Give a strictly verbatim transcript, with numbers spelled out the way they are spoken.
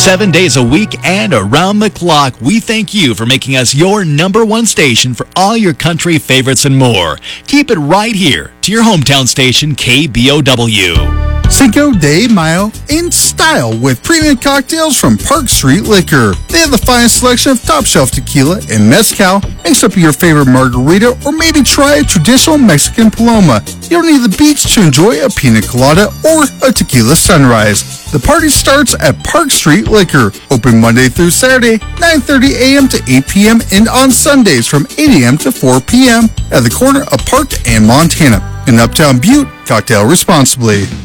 Seven days a week and around the clock, we thank you for making us your number one station for all your country favorites and more. Keep it right here to your hometown station, K B O W. Cinco de Mayo in style with premium cocktails from Park Street Liquor. They have the finest selection of top shelf tequila and mezcal. Mix up your favorite margarita or maybe try a traditional Mexican paloma. You don't need the beach to enjoy a pina colada or a tequila sunrise. The party starts at Park Street Liquor, open Monday through Saturday, nine thirty a.m. to eight p.m. and on Sundays from eight a.m. to four p.m. at the corner of Park and Montana. In Uptown Butte, cocktail responsibly.